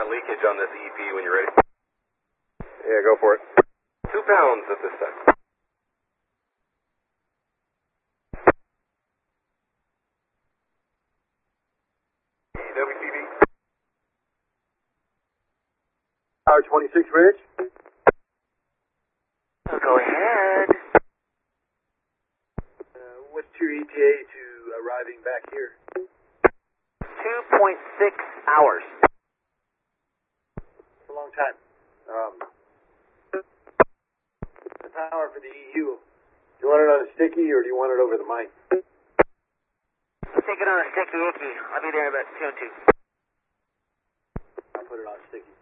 leakage on this EP when you're ready. Yeah, go for it. 2 pounds at this time. WTV. Tower 26 Ridge. Go ahead. What's your ETA to arriving back here? 2.6 hours. It's a long time. The power for the EU. Do you want it on a sticky or do you want it over the mic? Take it on a sticky icky. I'll be there in about 2 and 2. I'll put it on sticky.